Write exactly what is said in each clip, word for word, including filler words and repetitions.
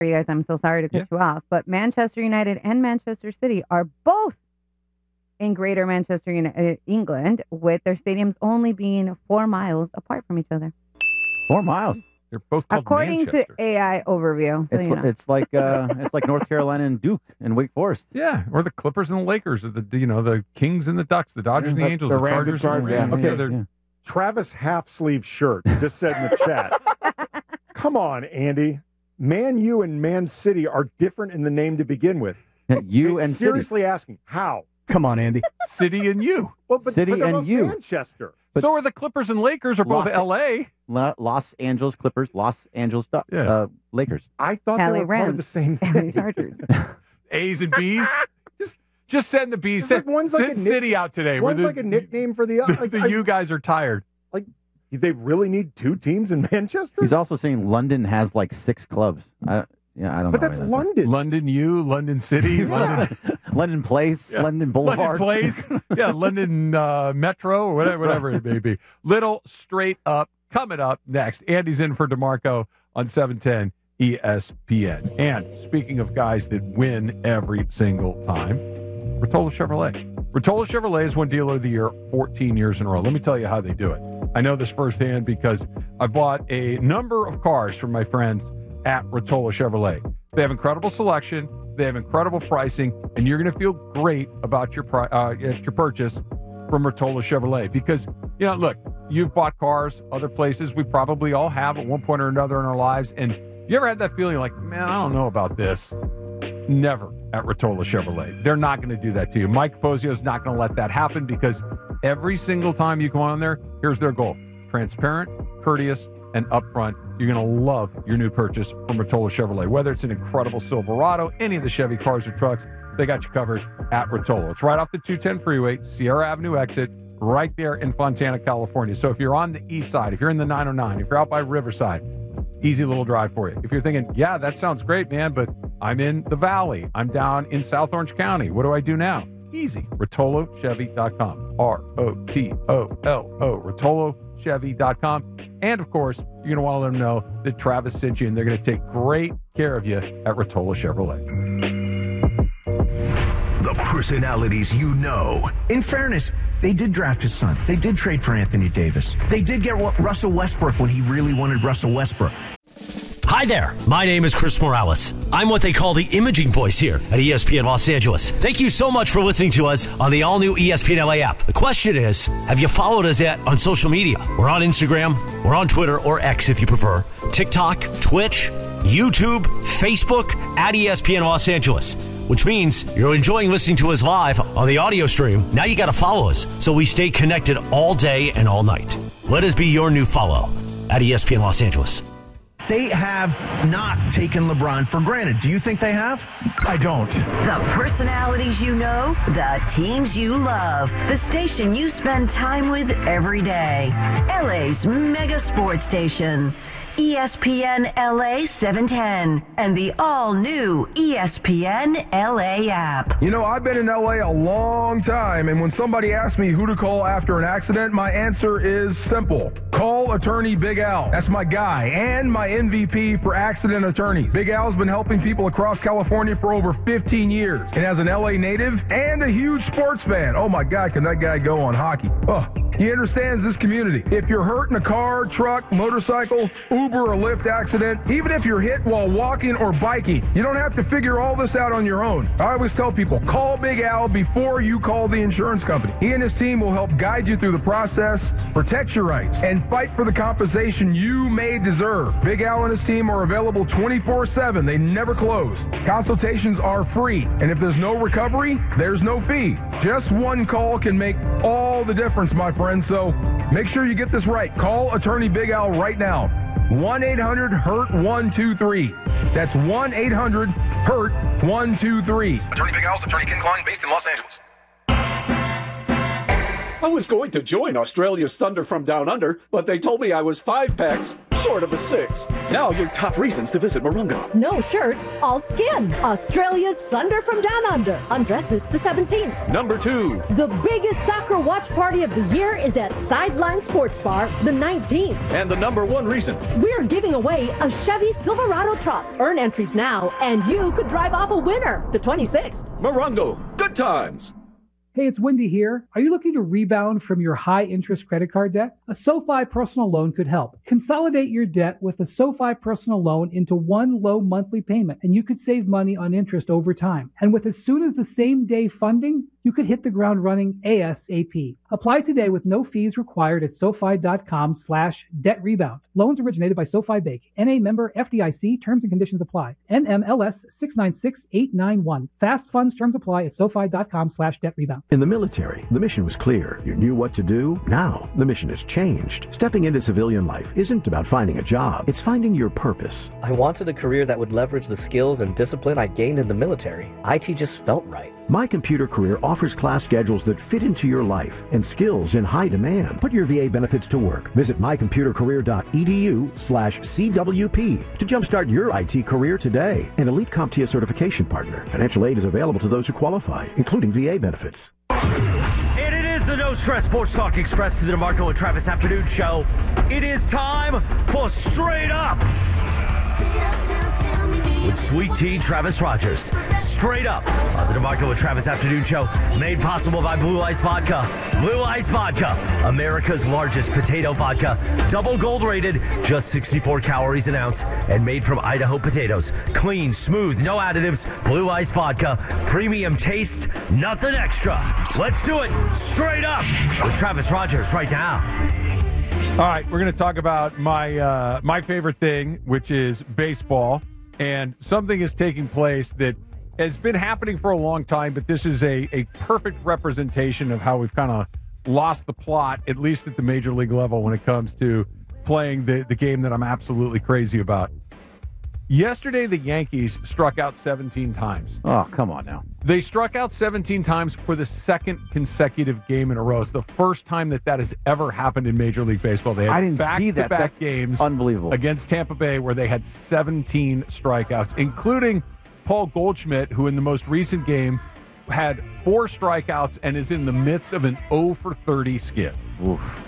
you guys. I'm so sorry to cut Yeah. you off, but Manchester United and Manchester City are both in Greater Manchester, Uni- uh, England, with their stadiums only being four miles apart from each other. Four miles. They're both called According Manchester. to A I Overview. So It's you know. it's like uh, it's like North Carolina and Duke and Wake Forest. Yeah, or the Clippers and the Lakers, or the you know the Kings and the Ducks, the Dodgers and the The- Angels, the the, Rams and Chargers. and the Chargers. Rams. Yeah, Okay, they're yeah. Travis half sleeve shirt just said in the chat. Come on, Andy. Man U and Man City are different in the name to begin with. You and City. seriously asking how? Come on, Andy. City and you. Well, but, City but they're and both U. Manchester. But so are the Clippers and Lakers, are both Los- L A. La- Los Angeles Clippers, Los Angeles Du- Yeah. uh, Lakers. I thought L A they were part of Rams. the same L A thing. Chargers. A's and B's. just just send the B's. It's Send, like one's like send a nick- City out today. where One's the, like a nickname for the other. The, Like, the I- you guys are tired. like, they really need two teams in Manchester? He's also saying London has like six clubs. I, yeah, I don't But know. that's what London. London U, London City, London, London Place, Yeah. London Boulevard. London Place, yeah, London uh, Metro, or whatever, whatever it may be. Little straight up coming up next. Andy's in for DeMarco on seven ten E S P N. And speaking of guys that win every single time, Rotolo Chevrolet. Rotolo Chevrolet has won Dealer of the Year fourteen years in a row. Let me tell you how they do it. I know this firsthand because I bought a number of cars from my friends at Rotolo Chevrolet. They have incredible selection, they have incredible pricing, and you're going to feel great about your pri- uh, your purchase from Rotolo Chevrolet. Because, you know, look, you've bought cars other places. We probably all have at one point or another in our lives. And you ever had that feeling like, man, I don't know about this? Never at Rotolo Chevrolet. They're not going to do that to you. Mike Posio is not going to let that happen, because every single time you come on there, here's their goal: transparent, courteous, and upfront. You're going to love your new purchase from Rotolo Chevrolet. Whether it's an incredible Silverado, any of the Chevy cars or trucks, they got you covered at Rotolo. It's right off the two ten freeway, Sierra Avenue exit, right there in Fontana, California. So if you're on the east side, if you're in the nine oh nine, if you're out by Riverside, easy little drive for you. If you're thinking, yeah, that sounds great, man, but I'm in the Valley, I'm down in South Orange County, what do I do now? Easy. Rotolo Chevy dot com. R O T O L O. Rotolo Chevy dot com. And, of course, you're going to want to let them know that Travis sent you, and they're going to take great care of you at Rotolo Chevrolet. The personalities you know. In fairness, they did draft his son. They did trade for Anthony Davis. They did get Russell Westbrook when he really wanted Russell Westbrook. Hi there, my name is Chris Morales. I'm what they call the imaging voice here at E S P N Los Angeles. Thank you so much for listening to us on the all-new E S P N L A app. The question is, have you followed us yet on social media? We're on Instagram, we're on Twitter, or X if you prefer, TikTok, Twitch, YouTube, Facebook, at E S P N Los Angeles. Which means you're enjoying listening to us live on the audio stream. Now you got to follow us so we stay connected all day and all night. Let us be your new follow at E S P N Los Angeles. They have not taken LeBron for granted. Do you think they have? I don't. The personalities you know, the teams you love, the station you spend time with every day. L A's mega sports station. E S P N L A seven ten and the all-new E S P N L A app. You know, I've been in L A a long time, and when somebody asks me who to call after an accident, my answer is simple. Call attorney Big Al. That's my guy and my M V P for accident attorneys. Big Al's been helping people across California for over fifteen years. And as an L A native and a huge sports fan, oh my God, can that guy go on hockey? Oh, he understands this community. If you're hurt in a car, truck, motorcycle, Uber or Lyft accident, even if you're hit while walking or biking, you don't have to figure all this out on your own. I always tell people, call Big Al before you call the insurance company. He and his team will help guide you through the process, protect your rights, and fight for the compensation you may deserve. Big Al and his team are available twenty-four seven. They never close. Consultations are free, and if there's no recovery, there's no fee. Just one call can make all the difference, my friend, so make sure you get this right. Call attorney Big Al right now. one eight hundred hurt one two three. That's one eight hundred hurt one two three. Attorney Big Al's attorney Ken Klein, based in Los Angeles. I was going to join Australia's Thunder from Down Under, but they told me I was five packs Short of a six. Now your top reasons to visit Morongo. No shirts, all skin. Australia's Thunder from Down Under. Undresses the seventeenth. Number two. The biggest soccer watch party of the year is at Sideline Sports Bar, the nineteenth. And the number one reason. We're giving away a Chevy Silverado truck. Earn entries now, and you could drive off a winner, the twenty-sixth. Morongo. Good times. Hey, it's Wendy here. Are you looking to rebound from your high-interest credit card debt? A SoFi personal loan could help. Consolidate your debt with a SoFi personal loan into one low monthly payment, and you could save money on interest over time. And with as soon as the same day funding, you could hit the ground running ASAP. Apply today with no fees required at SoFi.com slash debt rebound. Loans originated by SoFi Bank. N A member F D I C. Terms and conditions apply. N M L S six nine six eight nine one. Fast funds terms apply at SoFi.com slash debt rebound. In the military, the mission was clear. You knew what to do. Now, the mission has changed. Stepping into civilian life isn't about finding a job. It's finding your purpose. I wanted a career that would leverage the skills and discipline I gained in the military. I T just felt right. My Computer Career offers class schedules that fit into your life and skills in high demand. Put your V A benefits to work. Visit mycomputercareer.edu slash CWP to jumpstart your I T career today. An Elite CompTIA certification partner. Financial aid is available to those who qualify, including V A benefits. And it is the No Stress Sports Talk Express to the DeMarco and Travis Afternoon Show. It is time for Straight Up with Sweet Tea Travis Rogers. Straight Up on the DeMarco and Travis Afternoon Show, made possible by Blue Ice Vodka. Blue Ice Vodka, America's largest potato vodka. Double gold rated, just sixty-four calories an ounce, and made from Idaho potatoes. Clean, smooth, no additives. Blue Ice Vodka, premium taste, nothing extra. Let's do it. Straight Up with Travis Rogers right now. All right, we're going to talk about my uh, my favorite thing, which is baseball. And something is taking place that has been happening for a long time, but this is a, a perfect representation of how we've kind of lost the plot, at least at the major league level, when it comes to playing the, the game that I'm absolutely crazy about. Yesterday, the Yankees struck out seventeen times. Oh, come on now. They struck out seventeen times for the second consecutive game in a row. It's the first time that that has ever happened in Major League Baseball. They had I didn't see that. back-to-back That's games unbelievable. against Tampa Bay where they had seventeen strikeouts, including Paul Goldschmidt, who in the most recent game had four strikeouts and is in the midst of an oh for thirty skid. Oof.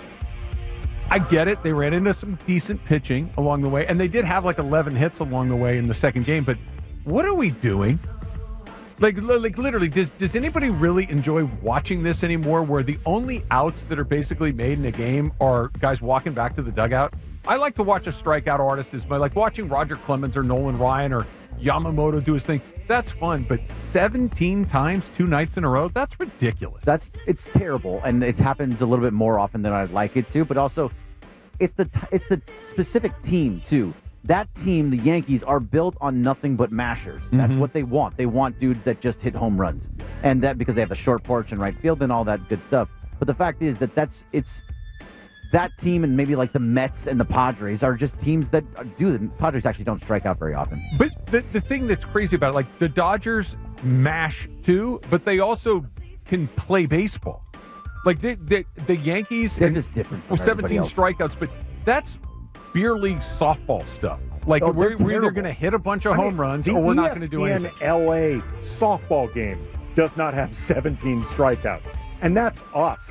I get it. They ran into some decent pitching along the way, and they did have like eleven hits along the way in the second game. But what are we doing? Like, like literally, does does anybody really enjoy watching this anymore? Where the only outs that are basically made in a game are guys walking back to the dugout? I like to watch a strikeout artist as much, like watching Roger Clemens or Nolan Ryan or Yamamoto do his thing. That's fun, but seventeen times, two nights in a row, that's ridiculous. That's it's terrible, and it happens a little bit more often than I'd like it to. But also, it's the it's the specific team too. That team, the Yankees, are built on nothing but mashers. That's Mm-hmm. what they want. They want dudes that just hit home runs, and that because they have the short porch and right field and all that good stuff. But the fact is that that's it's. That team and maybe like the Mets and the Padres are just teams that do. The Padres actually don't strike out very often. But the, the thing that's crazy about it, like the Dodgers mash too, but they also can play baseball. Like the the, the Yankees, they're and, just different. Well, seventeen else. strikeouts, but that's beer league softball stuff. Like Oh, we're, they're we're either terrible. going to hit a bunch of I home mean, runs the or we're not going to do E S P N anything. L A softball game does not have seventeen strikeouts, and that's us.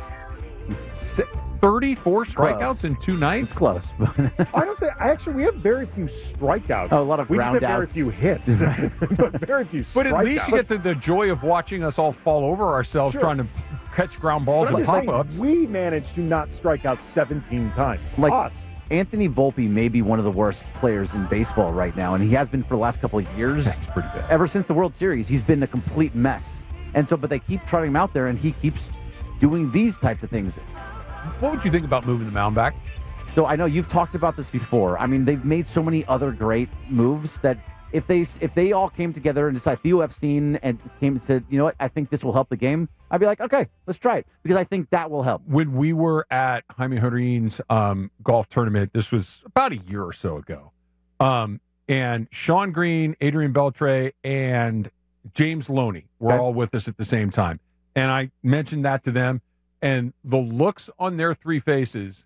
Se- thirty-four strikeouts Close. in two nights? It's close. I don't think. Actually, we have very few strikeouts. Oh, a lot of we just have very ground few outs. hits, but very few. But at strikeouts. least you get the, the joy of watching us all fall over ourselves Sure. trying to catch ground balls But I'm and just saying, pop-ups. we managed to not strike out seventeen times. Like us. Anthony Volpe may be one of the worst players in baseball right now, and he has been for the last couple of years. That's pretty bad. Ever since the World Series, he's been a complete mess. And so, but they keep trotting him out there, and he keeps doing these types of things. What would you think about moving the mound back? So I know you've talked about this before. I mean, they've made so many other great moves that if they if they all came together and decided, Theo Epstein and came and said, you know what, I think this will help the game, I'd be like, okay, let's try it, because I think that will help. When we were at Jaime Horin's um, golf tournament, this was about a year or so ago, um, and Sean Green, Adrian Beltre, and James Loney were Okay. all with us at the same time. And I mentioned that to them, and the looks on their three faces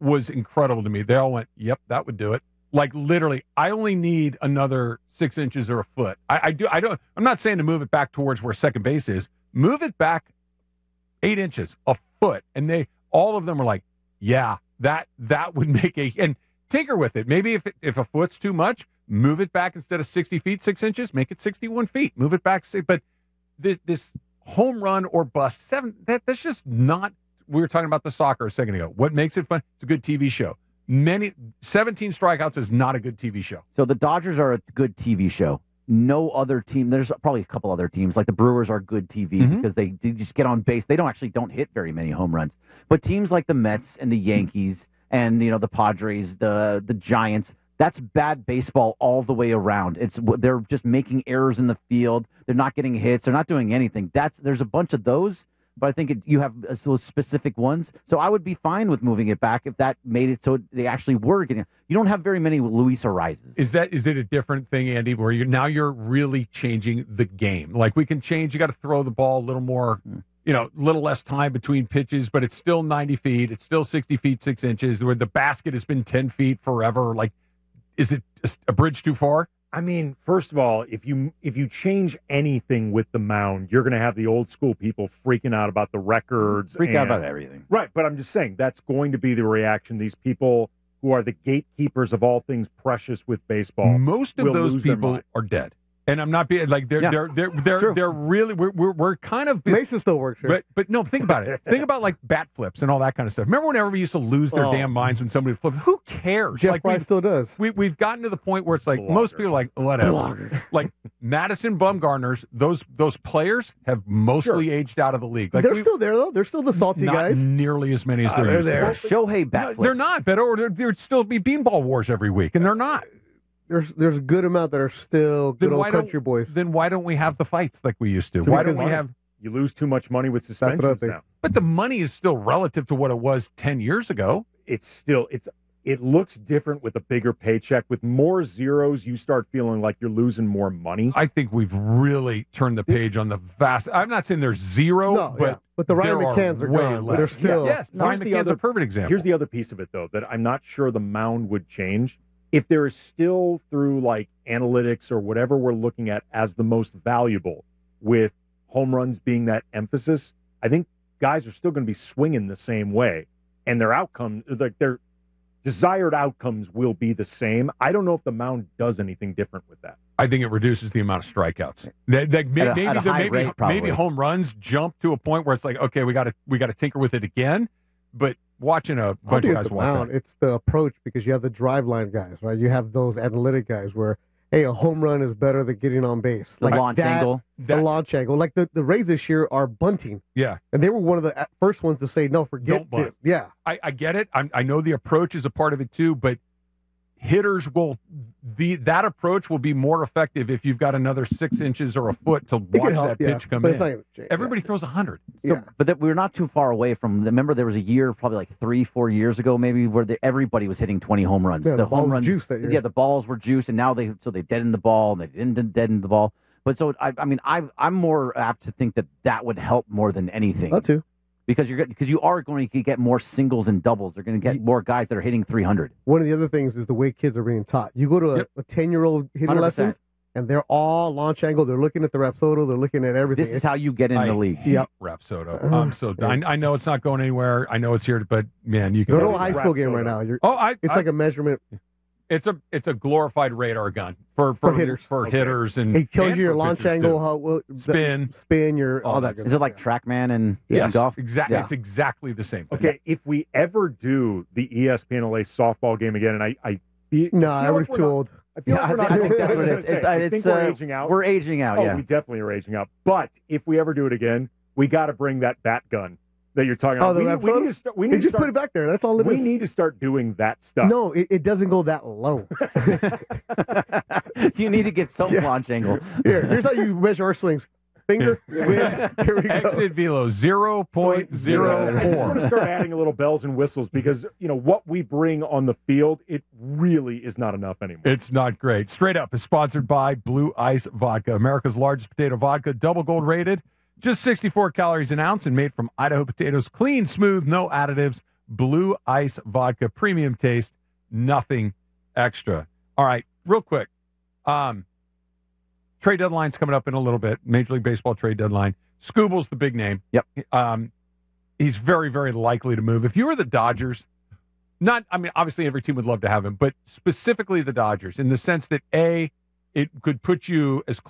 was incredible to me. They all went, "Yep, that would do it." Like literally, I only need another six inches or a foot. I, I do. I don't. I'm not saying to move it back towards where second base is. Move it back eight inches, a foot, and they all of them were like, "Yeah, that that would make a." And tinker with it. Maybe if it, if a foot's too much, move it back instead of sixty feet, six inches. Make it sixty-one feet. Move it back. But this this home run or bust seven. That that's just not. We were talking about the soccer a second ago. What makes it fun? It's a good T V show. Many seventeen strikeouts is not a good T V show. So the Dodgers are a good T V show. No other team. There's probably a couple other teams like the Brewers are good T V Mm-hmm. because they, they just get on base. They don't actually don't hit very many home runs. But teams like the Mets and the Yankees and you know the Padres, the the Giants. That's bad baseball all the way around. It's they're just making errors in the field. They're not getting hits. They're not doing anything. That's there's a bunch of those. But I think it, you have those specific ones. So I would be fine with moving it back if that made it so they actually were getting. You don't have very many Luis Arises. Is that is it a different thing, Andy, where you now you're really changing the game? Like we can change. You got to throw the ball a little more, you know, a little less time between pitches, but it's still ninety feet. It's still sixty feet six inches. Where the basket has been ten feet forever. Like, is it a bridge too far? I mean, first of all, if you if you change anything with the mound, you're going to have the old school people freaking out about the records. Freak and, out about everything. Right, but I'm just saying that's going to be the reaction. These people who are the gatekeepers of all things precious with baseball. Most of will those lose their people mind. are dead. And I'm not being like they're Yeah. they're they're they're True. they're really we're we're, we're kind of Mason still works here. but but no think about it think about like bat flips and all that kind of stuff. Remember when everybody used to lose their Oh. damn minds when somebody flipped? Who cares? Jeff like Fry we've, still does. we we've gotten to the point where it's like most people are like whatever. Like Madison Bumgarners, those those players have mostly aged out of the league. Like they're we- still there though. They're still the salty not guys. nearly as many as Ah, there they're used to there. be. Shohei bat No, they're not, but or there- there'd still be beanball wars every week, and they're not. There's there's a good amount that are still good Then old why don't country boys. then why don't we have the fights like we used to? So Why don't because we have? You lose too much money with That's what I suspensions think. now. But the money is still relative to what it was ten years ago. It's still it's it looks different with a bigger paycheck. With more zeros, you start feeling like you're losing more money. I think we've really turned the page on the vast. I'm not saying there's zero, No, but yeah. But the Ryan there McCanns are way gone, but less. they're still- yes. Here's Ryan the McCann's other- a perfect example. Here's the other piece of it, though, that I'm not sure the mound would change. If there is still through like analytics or whatever we're looking at as the most valuable, with home runs being that emphasis, I think guys are still going to be swinging the same way, and their outcomes, like their desired outcomes, will be the same. I don't know if the mound does anything different with that. I think it reduces the amount of strikeouts. That, that may, At a- maybe at a there- high maybe rate, probably. maybe home runs jump to a point where it's like, okay, we got to we got to tinker with it again. But watching a I bunch of think guys it's the walk mound. out. It's the approach because you have the drive line guys, right? You have those analytic guys where, hey, a home run is better than getting on base. The Like launch that- angle. The That- launch angle. Like the, the Rays this year are bunting. Yeah. And they were one of the first ones to say, no, forget Don't bunt. it. Yeah. I, I get it. I'm, I know the approach is a part of it too, but hitters will the that approach will be more effective if you've got another six inches or a foot to It can watch help, that yeah, pitch come but in. it's not gonna change, Everybody throws a hundred. Yeah. But that we're not too far away from. Remember, there was a year, probably like three, four years ago, maybe, where the, everybody was hitting twenty home runs. Yeah, the ball home was run juiced that year. Yeah, the balls were juiced, and now they so they deadened the ball, and they didn't deaden the ball. But so I, I mean, I I'm more apt to think that that would help more than anything. That too. Because you're because you are going to get more singles and doubles. They're going to get more guys that are hitting three hundred. One of the other things is the way kids are being taught. You go to a, Yep. a ten-year-old hitting one hundred percent. lessons, and they're all launch angle. They're looking at the Rapsodo. They're looking at everything. This is how you get in I the league. hate Yep. Rapsodo. I'm so I, I know it's not going anywhere. I know it's here, but man, you can Go to a high school game right now. You're, Oh, I it's I- like a measurement. It's a it's a glorified radar gun for For for, hitters. for Okay. hitters and It tells and you your for launch pitchers, angle, too. how well, Spin. spin, your All all, that that. Good Is it like TrackMan and, Yes, and golf? exactly. Yeah. It's exactly the same thing. Okay, if we ever do the E S P N L A softball game again, and I, I, I No, feel everybody's like too we're not- old. I feel Yeah, like I we're think, not I think doing that's what I it was is. gonna It's, say, uh, I it's, think we're uh, aging out. We're aging out, Oh, yeah. we definitely are aging out. But if we ever do it again, we got to bring that bat gun that you're talking Oh, about. the we, Rapsodo? we need to start. We need Hey, to just start, put it back there. That's all it We is. need to start doing that stuff. No, it, it doesn't go that low. You need to get some Yeah. launch angle. Here, here's how you measure our swings. Finger, win. Here we go. Exit velo zero point zero I just want to four. start adding a little bells and whistles because you know what we bring on the field. It really is not enough anymore. It's not great. Straight Up is sponsored by Blue Ice Vodka, America's largest potato vodka, double gold rated, just sixty-four calories an ounce, and made from Idaho potatoes, clean, smooth, no additives. Blue Ice Vodka, premium taste, nothing extra. All right, real quick. Um, trade deadline's coming up in a little bit. Major League Baseball trade deadline. Scooble's the big name. Yep. Um, he's very, very likely to move. If you were the Dodgers, not, I mean, obviously every team would love to have him, but specifically the Dodgers in the sense that, A, it could put you as